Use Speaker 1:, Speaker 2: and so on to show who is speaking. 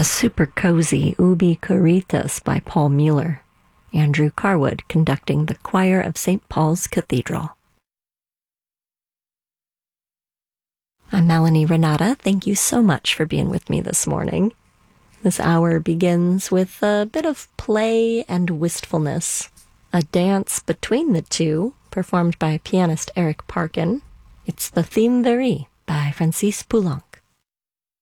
Speaker 1: A super cozy Ubi Caritas by Paul Mueller. Andrew Carwood conducting the choir of St. Paul's Cathedral. I'm Melanie Renata. Thank you so much for being with me this morning. This hour begins with a bit of play and wistfulness, a dance between the two performed by pianist Eric Parkin. It's the Theme Verie by Francis Poulenc.